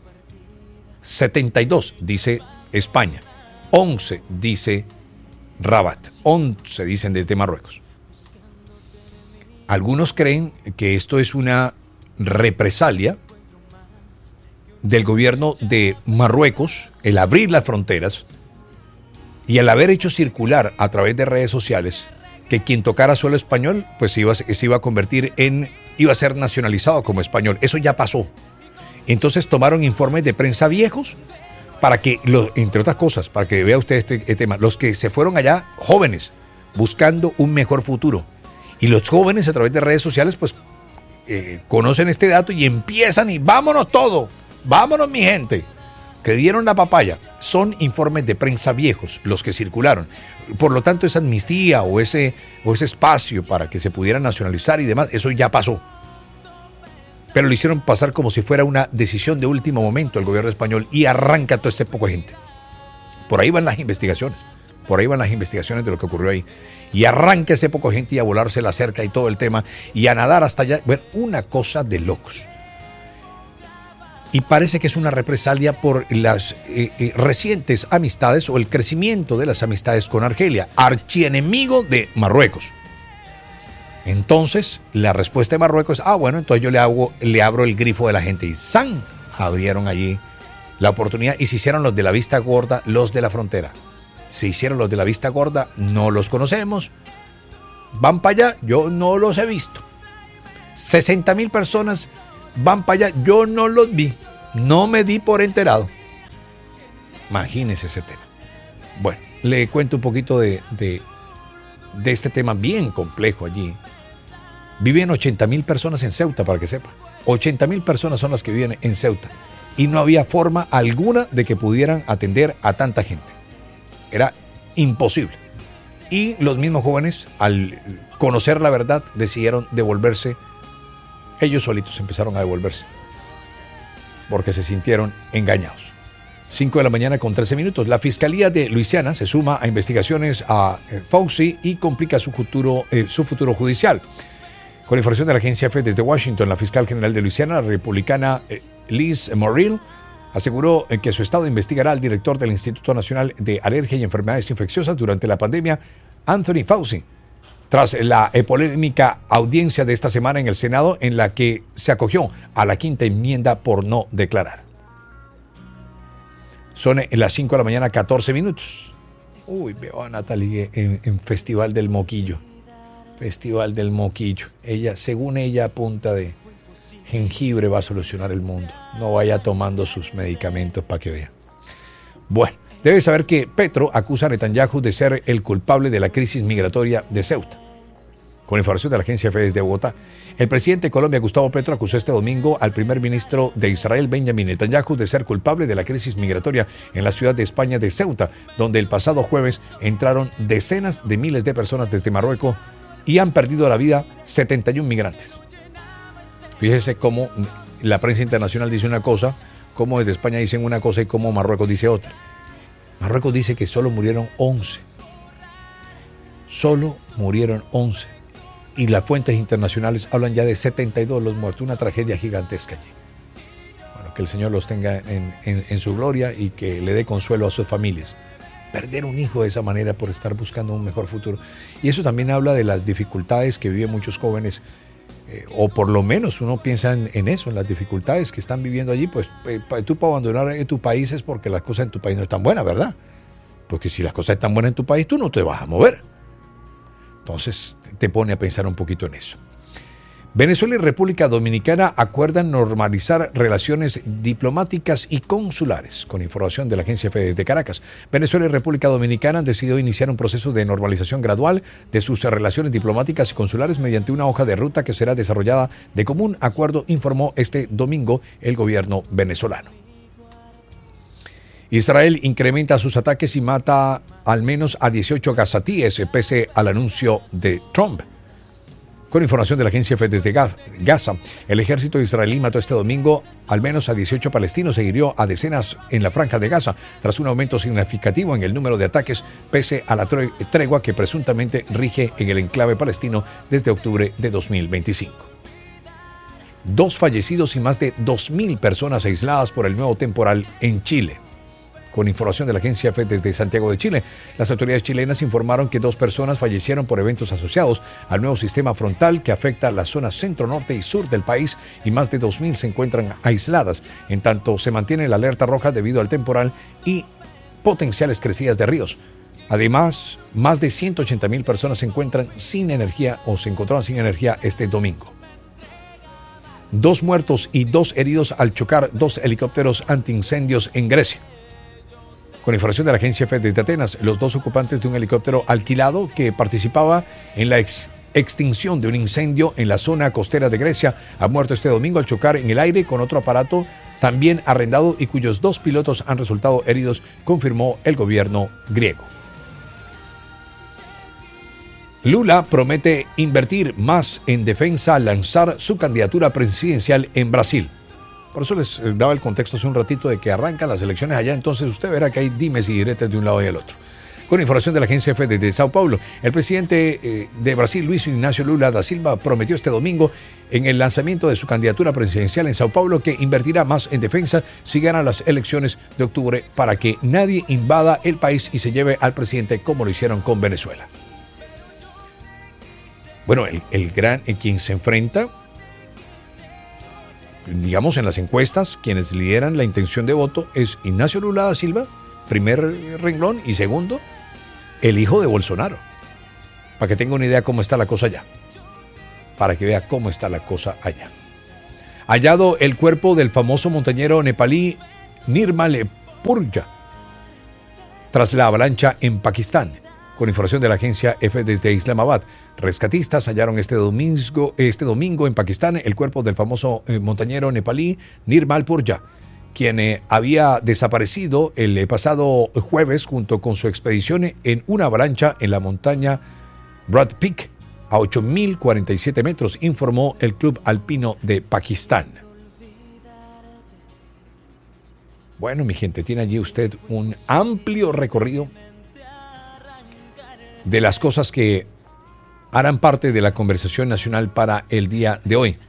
72 dice España, 11 dice Rabat, 11 dicen desde Marruecos. Algunos creen que esto es una represalia del gobierno de Marruecos, el abrir las fronteras y el haber hecho circular a través de redes sociales que quien tocara suelo español, pues se iba a convertir iba a ser nacionalizado como español. Eso ya pasó. Entonces tomaron informes de prensa viejos para que, entre otras cosas, para que vea usted este tema, los que se fueron allá jóvenes, buscando un mejor futuro. Y los jóvenes a través de redes sociales, pues, conocen este dato y empiezan y vámonos todo, vámonos mi gente, que dieron la papaya. Son informes de prensa viejos los que circularon. Por lo tanto, esa amnistía o ese espacio para que se pudiera nacionalizar y demás, eso ya pasó. Pero lo hicieron pasar como si fuera una decisión de último momento el gobierno español y arranca toda esta poca gente. Por ahí van las investigaciones. Por ahí van las investigaciones de lo que ocurrió ahí. Y arranca ese poco gente y a volarse la cerca y todo el tema y a nadar hasta allá. Bueno, una cosa de locos. Y parece que es una represalia por las recientes amistades o el crecimiento de las amistades con Argelia, archienemigo de Marruecos. Entonces, la respuesta de Marruecos es, bueno, entonces yo le abro el grifo de la gente. Y ¡zan! Abrieron allí la oportunidad y se hicieron los de la vista gorda, los de la frontera. Se hicieron los de la vista gorda, no los conocemos. Van para allá, yo no los he visto. 60.000 personas van para allá. Yo no los vi. No me di por enterado. Imagínese ese tema. Bueno, le cuento un poquito de este tema bien complejo allí. Viven 80.000 personas en Ceuta, para que sepa. 80.000 personas son las que viven en Ceuta. Y no había forma alguna de que pudieran atender a tanta gente. Era imposible. Y los mismos jóvenes, al conocer la verdad, decidieron devolverse. Ellos solitos empezaron a devolverse. Porque se sintieron engañados. 5 de la mañana con 13 minutos. La Fiscalía de Luisiana se suma a investigaciones a Fauci y complica su futuro judicial. Con información de la agencia EFE desde Washington, la fiscal general de Luisiana, la republicana Liz Morial, aseguró que su estado investigará al director del Instituto Nacional de Alergia y Enfermedades Infecciosas durante la pandemia, Anthony Fauci, tras la polémica audiencia de esta semana en el Senado en la que se acogió a la quinta enmienda por no declarar. Son las 5 de la mañana, 14 minutos. Uy, veo a Natalie en Festival del Moquillo. Festival del Moquillo. Ella, según ella, a punta de jengibre va a solucionar el mundo. No vaya tomando sus medicamentos para que vea. Bueno, debe saber que Petro acusa a Netanyahu de ser el culpable de la crisis migratoria de Ceuta. Con información de la agencia EFE desde Bogotá, el presidente de Colombia, Gustavo Petro, acusó este domingo al primer ministro de Israel, Benjamin Netanyahu, de ser culpable de la crisis migratoria en la ciudad de España de Ceuta, donde el pasado jueves entraron decenas de miles de personas desde Marruecos y han perdido la vida 71 migrantes. Fíjese cómo la prensa internacional dice una cosa, cómo desde España dicen una cosa y cómo Marruecos dice otra. Marruecos dice que solo murieron 11. Solo murieron 11. Y las fuentes internacionales hablan ya de 72 los muertos. Una tragedia gigantesca allí. Bueno, que el Señor los tenga en su gloria y que le dé consuelo a sus familias. Perder un hijo de esa manera por estar buscando un mejor futuro. Y eso también habla de las dificultades que viven muchos jóvenes, o por lo menos uno piensa en eso, en las dificultades que están viviendo allí. Pues tú para abandonar tu país es porque las cosas en tu país no están buenas, ¿verdad? Porque si las cosas están buenas en tu país, tú no te vas a mover. Entonces te pone a pensar un poquito en eso. Venezuela y República Dominicana acuerdan normalizar relaciones diplomáticas y consulares. Con información de la agencia EFE desde Caracas, Venezuela y República Dominicana han decidido iniciar un proceso de normalización gradual de sus relaciones diplomáticas y consulares mediante una hoja de ruta que será desarrollada de común acuerdo, informó este domingo el gobierno venezolano. Israel incrementa sus ataques y mata al menos a 18 gazatíes pese al anuncio de Trump. Con información de la agencia EFE desde Gaza, el ejército israelí mató este domingo al menos a 18 palestinos e hirió a decenas en la franja de Gaza, tras un aumento significativo en el número de ataques, pese a la tregua que presuntamente rige en el enclave palestino desde octubre de 2025. 2 fallecidos y más de 2.000 personas aisladas por el nuevo temporal en Chile. Con información de la agencia EFE desde Santiago de Chile, las autoridades chilenas informaron que 2 personas fallecieron por eventos asociados al nuevo sistema frontal que afecta las zonas centro, norte y sur del país, y más de 2.000 se encuentran aisladas, en tanto se mantiene la alerta roja debido al temporal y potenciales crecidas de ríos. Además, más de 180.000 personas se encuentran sin energía o se encontraron sin energía este domingo. 2 muertos y 2 heridos al chocar 2 helicópteros antiincendios en Grecia. Con información de la agencia EFE desde Atenas, los 2 ocupantes de un helicóptero alquilado que participaba en la extinción de un incendio en la zona costera de Grecia han muerto este domingo al chocar en el aire con otro aparato también arrendado y cuyos 2 pilotos han resultado heridos, confirmó el gobierno griego. Lula promete invertir más en defensa al lanzar su candidatura presidencial en Brasil. Por eso les daba el contexto hace un ratito de que arrancan las elecciones allá, entonces usted verá que hay dimes y diretes de un lado y del otro. Con información de la agencia EFE desde Sao Paulo, el presidente de Brasil, Luis Ignacio Lula da Silva, prometió este domingo en el lanzamiento de su candidatura presidencial en Sao Paulo que invertirá más en defensa si gana las elecciones de octubre para que nadie invada el país y se lleve al presidente como lo hicieron con Venezuela. Bueno, quien se enfrenta, digamos en las encuestas, quienes lideran la intención de voto es Ignacio Lula da Silva, primer renglón, y segundo, el hijo de Bolsonaro, para que tenga una idea cómo está la cosa allá. para que vea cómo está la cosa allá. Hallado el cuerpo del famoso montañero nepalí Nirmal Purja tras la avalancha en Pakistán. Con información de la agencia EFE desde Islamabad, rescatistas hallaron este domingo en Pakistán el cuerpo del famoso montañero nepalí Nirmal Purja, quien había desaparecido el pasado jueves junto con su expedición en una avalancha en la montaña Broad Peak a 8.047 metros, informó el Club Alpino de Pakistán. Bueno, mi gente, tiene allí usted un amplio recorrido de las cosas que harán parte de la conversación nacional para el día de hoy.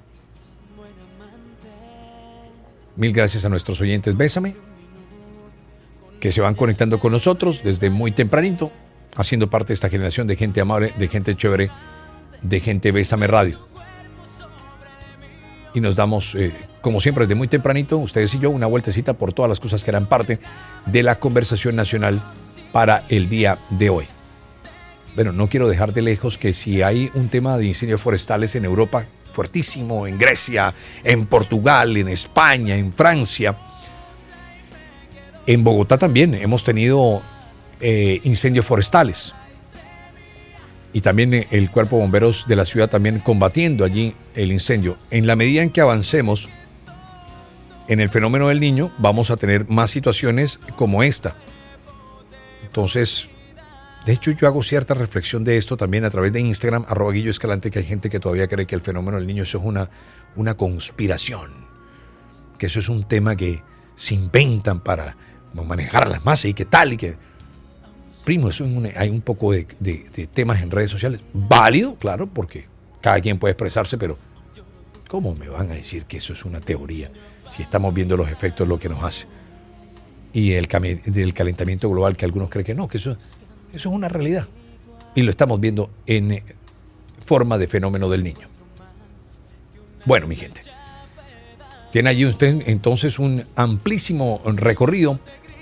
Mil gracias a nuestros oyentes Bésame, que se van conectando con nosotros desde muy tempranito, haciendo parte de esta generación de gente amable, de gente chévere, de gente Bésame Radio. Y nos damos, como siempre, desde muy tempranito, ustedes y yo, una vueltecita por todas las cosas que harán parte de la conversación nacional para el día de hoy. Bueno, no quiero dejar de lejos que si hay un tema de incendios forestales en Europa, fuertísimo, en Grecia, en Portugal, en España, en Francia, en Bogotá también hemos tenido incendios forestales. Y también el Cuerpo de Bomberos de la ciudad también combatiendo allí el incendio. En la medida en que avancemos en el fenómeno del Niño, vamos a tener más situaciones como esta. Entonces, de hecho, yo hago cierta reflexión de esto también a través de Instagram, @GuilloEscalante, que hay gente que todavía cree que el fenómeno del Niño eso es una conspiración, que eso es un tema que se inventan para manejar a las masas y que tal y que... Primo, eso hay un poco de temas en redes sociales. Válido, claro, porque cada quien puede expresarse, pero ¿cómo me van a decir que eso es una teoría si estamos viendo los efectos de lo que nos hace? Y del calentamiento global, que algunos creen que no, que eso es una realidad. Y lo estamos viendo en forma de fenómeno del Niño. Bueno, mi gente, tiene allí usted entonces un amplísimo recorrido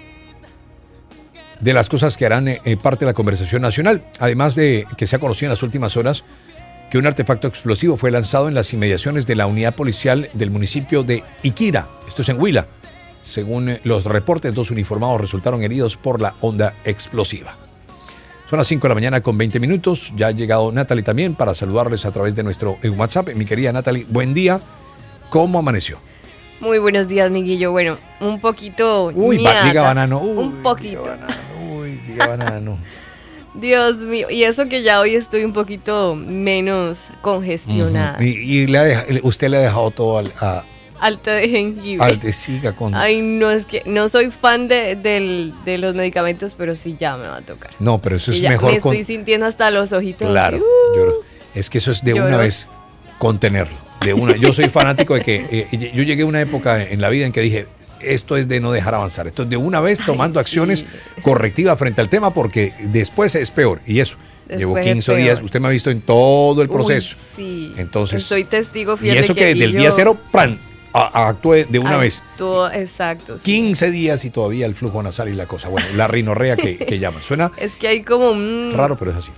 de las cosas que harán parte de la conversación nacional. Además de que se ha conocido en las últimas horas que un artefacto explosivo fue lanzado en las inmediaciones de la unidad policial del municipio de Iquira, esto es en Huila. Según los reportes, 2 uniformados resultaron heridos por la onda explosiva. Son las 5 de la mañana con 20 minutos. Ya ha llegado Natalie también para saludarles a través de nuestro WhatsApp. Mi querida Natalie, buen día. ¿Cómo amaneció? Muy buenos días, Miguillo. Bueno, un poquito... diga banano. Un poquito. Diga banano. Dios mío. Y eso que ya hoy estoy un poquito menos congestionada. Uh-huh. Y usted le ha dejado todo al té de jengibre. Al té, siga con... Ay, no, es que no soy fan de los medicamentos, pero sí ya me va a tocar. No, pero eso es ya mejor... Me estoy sintiendo hasta los ojitos. Claro, así, es que eso es de una vez contenerlo. Yo soy fanático de que... yo llegué a una época en la vida en que dije, esto es de no dejar avanzar. Esto es de una vez tomando acciones correctivas frente al tema, porque después es peor. Y eso, llevo 15 días, usted me ha visto en todo el proceso. Sí, entonces, soy testigo fiel. Y eso que desde el día cero, ¡pran!, actúe de una vez. Exacto. Sí. 15 días y todavía el flujo nasal y la cosa. Bueno, la rinorrea que llaman. Suena... Es que hay como un... Raro, pero es así.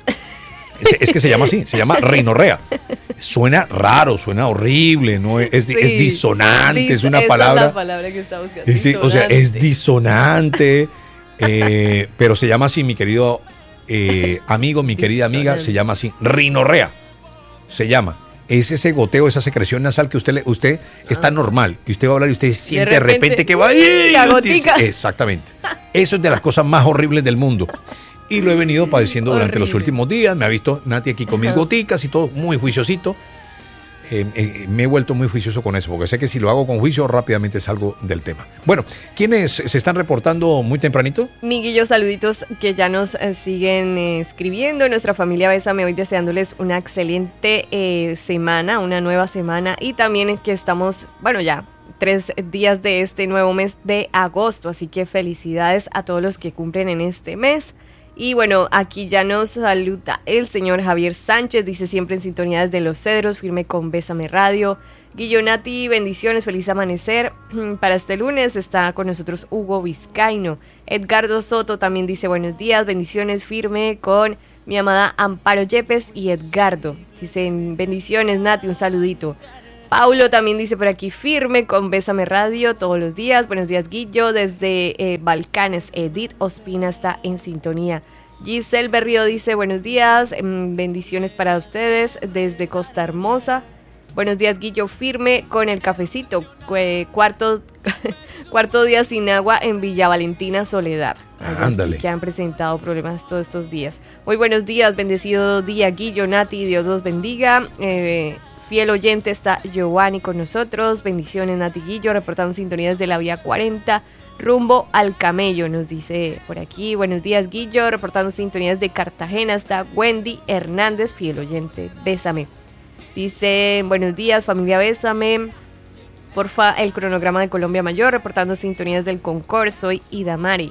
Es que se llama así, se llama rinorrea. Suena raro, suena horrible, ¿no? Es disonante, es una palabra. Es la palabra que está buscando. Sí, o sea, es disonante, pero se llama así, mi querido amigo, mi querida amiga, se llama así, rinorrea. Se llama. Es ese goteo, esa secreción nasal que usted está normal, y usted va a hablar y usted siente de repente que va la gotica. Exactamente. Eso es de las cosas más horribles del mundo. Y lo he venido padeciendo durante los últimos días. Me ha visto Nati aquí con mis goticas y todo, muy juiciosito. Me he vuelto muy juicioso con eso, porque sé que si lo hago con juicio, rápidamente salgo del tema. Bueno, ¿quiénes se están reportando muy tempranito? Miguillo, saluditos que ya nos siguen escribiendo. Nuestra familia Bésame hoy deseándoles una excelente semana, una nueva semana. Y también que estamos, ya 3 días de este nuevo mes de agosto. Así que felicidades a todos los que cumplen en este mes. Y bueno, aquí ya nos saluda el señor Javier Sánchez, dice siempre en sintonía desde Los Cedros, firme con Bésame Radio. Guillonati, bendiciones, feliz amanecer. Para este lunes está con nosotros Hugo Vizcaíno. Edgardo Soto también dice buenos días, bendiciones, firme con mi amada Amparo Yepes y Edgardo. Dicen, bendiciones Nati, un saludito. Paulo también dice por aquí, firme con Bésame Radio todos los días. Buenos días Guillo, desde Balcanes. Edith Ospina está en sintonía. Giselle Berrío dice, buenos días, bendiciones para ustedes desde Costa Hermosa. Buenos días Guillo, firme con el cafecito. Cuarto día sin agua en Villa Valentina, Soledad. Ándale. Que han presentado problemas todos estos días. Muy buenos días, bendecido día Guillo, Nati, Dios los bendiga. Fiel oyente está Giovanni con nosotros. Bendiciones Nati Guillo, reportando sintonía desde la vía 40, rumbo al Camello, nos dice por aquí. Buenos días Guillo, reportando sintonías de Cartagena está Wendy Hernández, fiel oyente. Bésame. Dice, buenos días familia Bésame. Porfa, el cronograma de Colombia Mayor, reportando sintonías del Concord. Soy Idamari.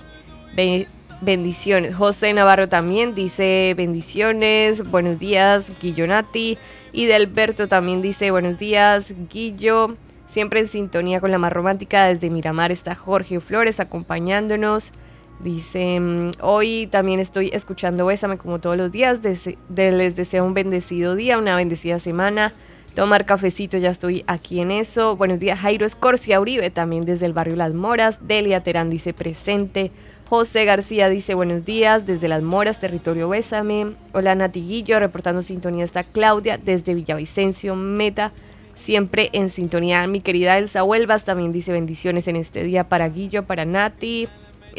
Bendiciones. José Navarro también dice bendiciones. Buenos días Guillo Nati. Y Delberto también dice buenos días Guillo, siempre en sintonía con la más romántica. Desde Miramar está Jorge Flores acompañándonos. Dice, hoy también estoy escuchando Bésame como todos los días. Les deseo un bendecido día, una bendecida semana. Tomar cafecito, ya estoy aquí en eso. Buenos días Jairo Escorcia Uribe, también desde el barrio Las Moras. Delia Terán dice presente. José García dice buenos días desde Las Moras, territorio Bésame. Hola Nati Guillo, reportando sintonía está Claudia desde Villavicencio Meta, siempre en sintonía. Mi querida Elsa Huelvas también dice bendiciones en este día para Guillo, para Nati.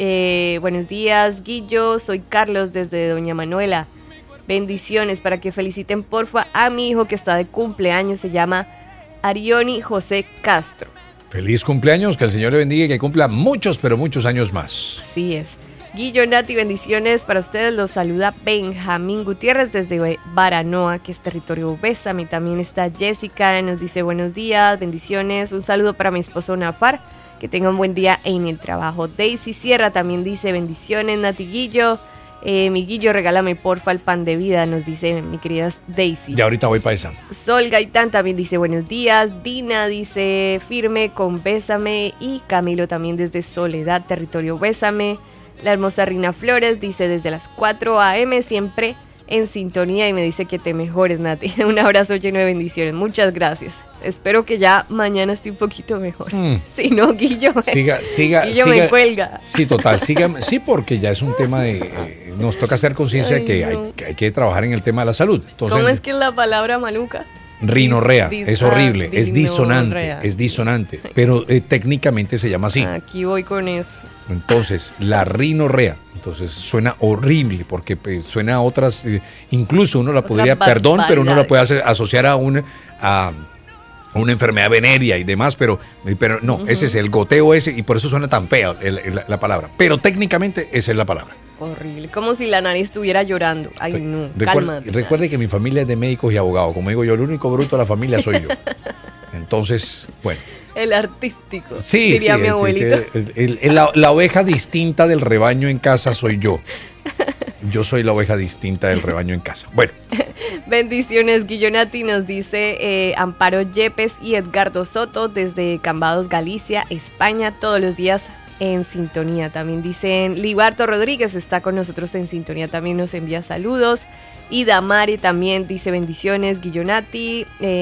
Buenos días Guillo, soy Carlos desde Doña Manuela. Bendiciones para que feliciten porfa a mi hijo que está de cumpleaños, se llama Arioni José Castro. Feliz cumpleaños, que el Señor le bendiga y que cumpla muchos, pero muchos años más. Así es. Guillo, Nati, bendiciones para ustedes. Los saluda Benjamín Gutiérrez desde Baranoa, que es territorio Bésame. También está Jessica, nos dice buenos días, bendiciones. Un saludo para mi esposo Nafar, que tenga un buen día en el trabajo. Daisy Sierra también dice bendiciones, Nati Guillo. Mi Guillo, regálame porfa el pan de vida, nos dice mi querida Daisy. Ya ahorita voy para esa. Sol Gaitán también dice buenos días. Dina dice firme con Bésame. Y Camilo también desde Soledad, territorio Bésame. La hermosa Rina Flores dice desde las 4 a.m. siempre en sintonía y me dice que te mejores, Nati. Un abrazo lleno de bendiciones. Muchas gracias. Espero que ya mañana esté un poquito mejor. Si no, Guillo, Guillo me cuelga. Sí, total. Sí, porque ya es un tema de... nos toca hacer conciencia que hay que trabajar en el tema de la salud. Entonces, ¿cómo es que es la palabra maluca? Rinorrea, es horrible, es disonante, pero técnicamente se llama así. Aquí voy con eso. Entonces, la rinorrea, entonces suena horrible porque suena a otras, incluso uno la podría, perdón, pero uno la puede asociar a una enfermedad venérea y demás, pero no, ese es el goteo ese y por eso suena tan fea la palabra, pero técnicamente esa es la palabra. Horrible, como si la nariz estuviera llorando. Ay, no, cálmate. Recuerde que mi familia es de médicos y abogados. Como digo yo, el único bruto de la familia soy yo. Entonces, bueno. El artístico, sí, diría mi abuelito. La oveja distinta del rebaño en casa soy yo. Yo soy la oveja distinta del rebaño en casa. Bueno. Bendiciones, Guillonati, nos dice Amparo Yepes y Edgardo Soto desde Cambados, Galicia, España, todos los días en sintonía. También dicen Libardo Rodríguez está con nosotros en sintonía, también nos envía saludos. Y Damari también dice bendiciones, Guillonati,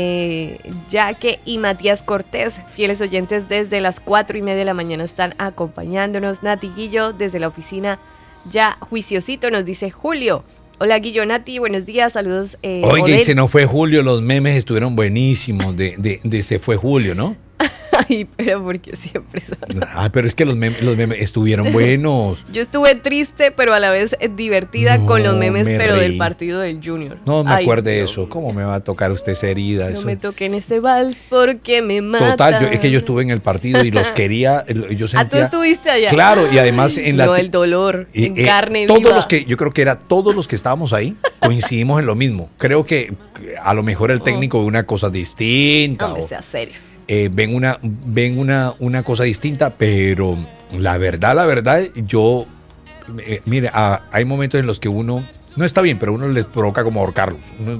Jaque y Matías Cortés, fieles oyentes desde las 4:30 de la mañana están acompañándonos. Nati Guillo desde la oficina ya juiciosito nos dice Julio. Hola Guillonati, buenos días, saludos. Oiga, y se nos fue Julio, los memes estuvieron buenísimos de se fue Julio, ¿no? Ay, pero porque siempre son. Ah, pero es que los memes estuvieron buenos. Yo estuve triste, pero a la vez divertida con los memes, pero del partido del Junior. No me acuerdo de eso. ¿Cómo me va a tocar usted esa herida? No me toqué en ese vals porque me mata. Total, es que yo estuve en el partido y los quería. Yo sentía, ¿tú estuviste allá? Claro, y además en no, el dolor, en carne viva. Yo creo que todos los que estábamos ahí coincidimos en lo mismo. Creo que a lo mejor el técnico ve una cosa distinta. Hombre, sea serio. Ven una cosa distinta, pero la verdad, yo, mire, hay momentos en los que uno, no está bien, pero uno les provoca como ahorcarlos.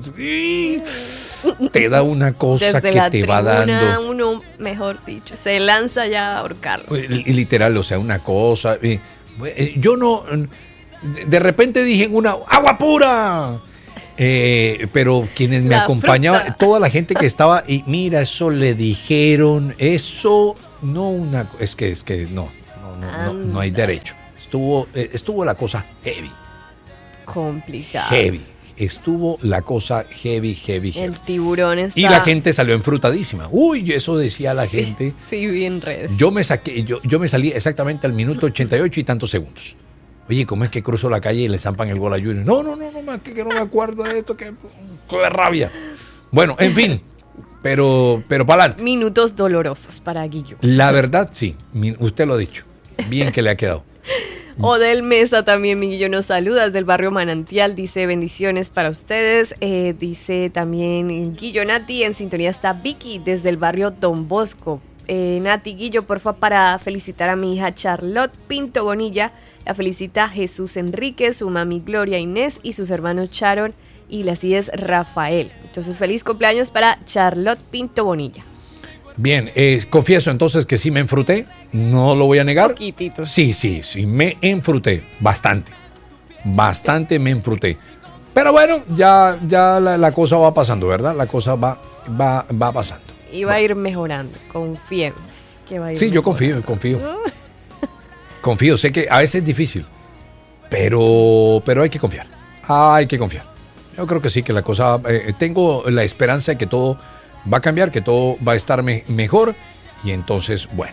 Te da una cosa desde que te va dando. Uno, mejor dicho, se lanza ya a ahorcarlos. Literal, o sea, una cosa. Yo no... De repente dije en una, ¡agua pura! Pero quienes me acompañaban, fruta. toda la gente que estaba, y mira, eso le dijeron, eso, es que no hay derecho. Estuvo la cosa heavy. Complicado. Heavy. Estuvo la cosa heavy. El tiburón está... Y la gente salió enfrutadísima. Uy, eso decía la gente. Sí, bien redes. Yo me salí exactamente al minuto 88 y tantos segundos. Oye, ¿cómo es que cruzo la calle y le zampan el gol a Junior? No, que no me acuerdo de esto, que de rabia. Bueno, en fin, pero para adelante. Minutos dolorosos para Guillo. La verdad, sí, usted lo ha dicho. Bien que le ha quedado. Odel Mesa también, mi Guillo, nos saluda desde el barrio Manantial, dice bendiciones para ustedes. Dice también Guillo Nati, en sintonía está Vicky desde el barrio Don Bosco. Nati, Guillo, porfa, para felicitar a mi hija Charlotte Pinto Bonilla. La felicita Jesús Enrique, su mami Gloria Inés y sus hermanos Sharon y las es Rafael. Entonces, feliz cumpleaños para Charlotte Pinto Bonilla. Bien, confieso entonces que sí me enfruté, no lo voy a negar. Poquitito. Sí, me enfruté, bastante me enfruté. Pero bueno, ya la cosa va pasando, ¿verdad? La cosa va pasando. Y va a ir mejorando, confiemos que va a ir Sí, mejorando. yo confío. Confío, sé que a veces es difícil, pero hay que confiar. Yo creo que sí, que la cosa, tengo la esperanza de que todo va a cambiar, que todo va a estar mejor. Y entonces, bueno,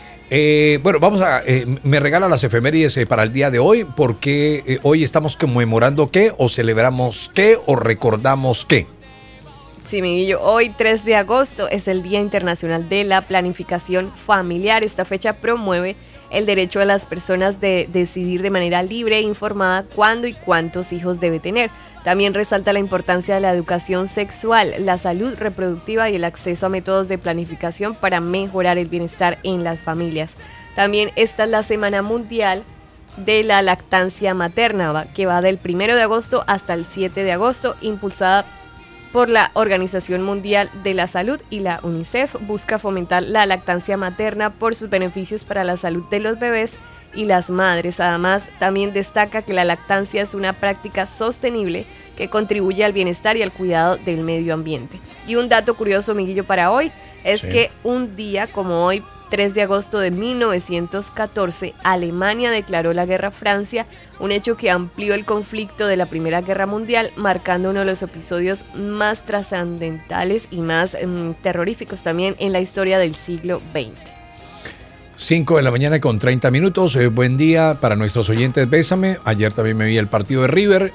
me regala las efemérides para el día de hoy, porque hoy estamos conmemorando qué, o celebramos qué, o recordamos qué. Sí, mi Guillo, hoy 3 de agosto es el Día Internacional de la Planificación Familiar. Esta fecha promueve el derecho de las personas de decidir de manera libre e informada cuándo y cuántos hijos debe tener. También resalta la importancia de la educación sexual, la salud reproductiva y el acceso a métodos de planificación para mejorar el bienestar en las familias. También esta es la Semana Mundial de la Lactancia Materna, que va del 1 de agosto hasta el 7 de agosto, impulsada por la Organización Mundial de la Salud y la UNICEF. Busca fomentar la lactancia materna por sus beneficios para la salud de los bebés y las madres. Además, también destaca que la lactancia es una práctica sostenible que contribuye al bienestar y al cuidado del medio ambiente. Y un dato curioso, Miguelito, para hoy es que un día como hoy, 3 de agosto de 1914, Alemania declaró la guerra a Francia, un hecho que amplió el conflicto de la Primera Guerra Mundial, marcando uno de los episodios más trascendentales y más terroríficos también en la historia del siglo XX. 5 de la mañana con 30 minutos. Buen día para nuestros oyentes. Bésame. Ayer también me vi el partido de River.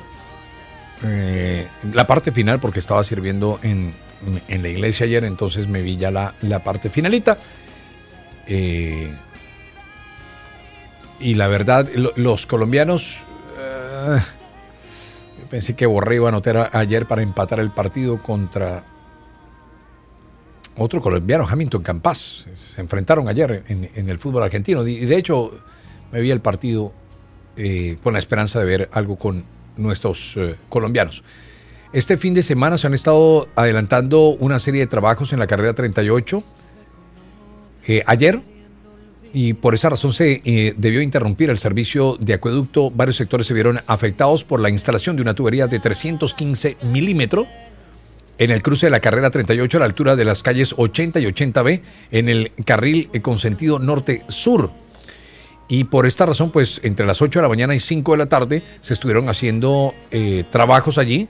La parte final, porque estaba sirviendo en la iglesia ayer, entonces me vi ya la parte finalita. Y la verdad, los colombianos, pensé que Borré iba a anotar ayer para empatar el partido contra otro colombiano, Hamilton Campas. Se enfrentaron ayer en el fútbol argentino. Y de hecho, me vi el partido con la esperanza de ver algo con nuestros colombianos. Este fin de semana se han estado adelantando una serie de trabajos en la carrera 38. Ayer, y por esa razón se debió interrumpir el servicio de acueducto. Varios sectores se vieron afectados por la instalación de una tubería de 315 milímetros en el cruce de la carrera 38 a la altura de las calles 80 y 80B en el carril con sentido norte-sur. Y por esta razón, pues entre las 8 de la mañana y 5 de la tarde se estuvieron haciendo trabajos allí.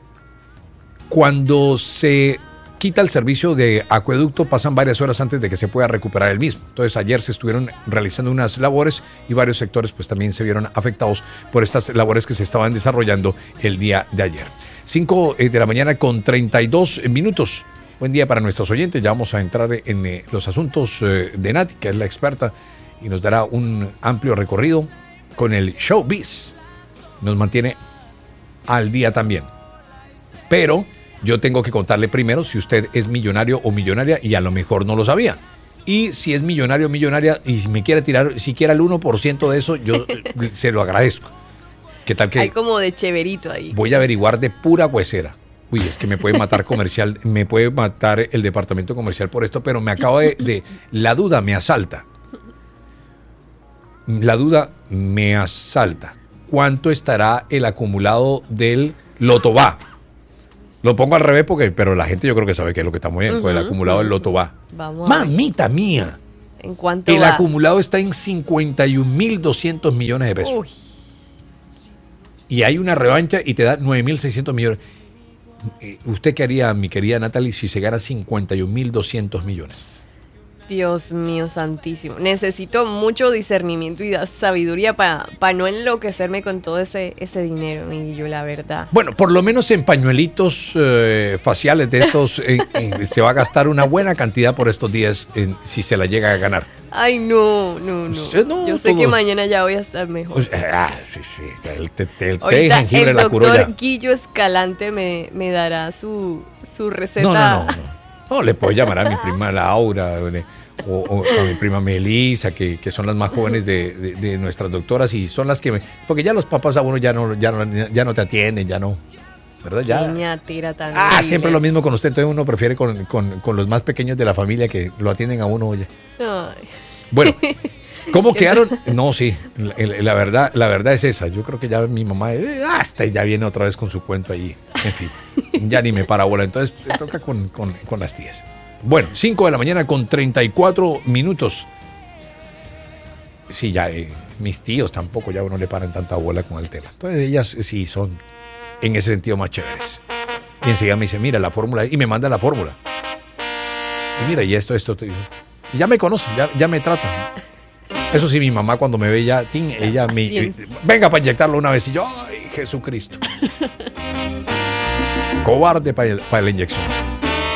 Cuando se quita el servicio de acueducto, pasan varias horas antes de que se pueda recuperar el mismo. Entonces ayer se estuvieron realizando unas labores y varios sectores pues también se vieron afectados por estas labores que se estaban desarrollando el día de ayer. 5 de la mañana con 32 minutos. Buen día para nuestros oyentes. Ya vamos a entrar en los asuntos de Nati, que es la experta, y nos dará un amplio recorrido con el showbiz. Nos mantiene al día también. Pero yo tengo que contarle primero si usted es millonario o millonaria y a lo mejor no lo sabía. Y si es millonario o millonaria y si me quiere tirar siquiera el 1% de eso, yo se lo agradezco. ¿Qué tal que? Hay como de cheverito ahí. Voy a averiguar de pura huesera. Uy, es que me puede matar comercial, me puede matar el departamento comercial por esto, pero me acabo de la duda me asalta. La duda me asalta. cuánto estará el acumulado del Lotobá. Lo pongo al revés pero la gente yo creo que sabe qué es lo que estamos viendo, el acumulado del Lotobá. Mamita mía. ¿En cuánto El va? acumulado está en 51.200 millones de pesos. Uy. Y hay una revancha y te da 9.600 millones. ¿Usted qué haría, mi querida Natalie, si se gana 51.200 millones? Dios mío santísimo. Necesito mucho discernimiento y sabiduría para no enloquecerme con todo ese dinero, y yo la verdad. Bueno, por lo menos en pañuelitos faciales de estos se va a gastar una buena cantidad por estos días si se la llega a ganar. Ay, no. Yo sé que mañana ya voy a estar mejor. Sí. El té de ahorita jengibre el la curó ya. doctor Guillo Escalante me dará su receta. No, le puedo llamar a mi prima Laura o a mi prima Melissa, que son las más jóvenes de nuestras doctoras y son las que porque ya los papás a uno ya no te atienden, ya no. ¿Verdad? Ya. Siempre lo mismo con usted, entonces uno prefiere con los más pequeños de la familia que lo atienden a uno. Oye. Ay. Bueno, ¿cómo quedaron? No, sí, la verdad es esa. Yo creo que ya mi mamá ya viene otra vez con su cuento ahí. En fin, ya ni me para bola. Entonces te toca con las tías. Bueno, 5 de la mañana con 34 minutos. Sí, ya mis tíos tampoco ya uno le paran tanta bola con el tema. Entonces ellas sí son en ese sentido más chéveres. Y enseguida me dice, mira la fórmula, y me manda la fórmula. Y mira, y esto. Y ya me conocen, ya me tratan. Eso sí, mi mamá cuando me ve ella me venga para inyectarlo una vez. Y yo, ay, Jesucristo. Cobarde para la inyección.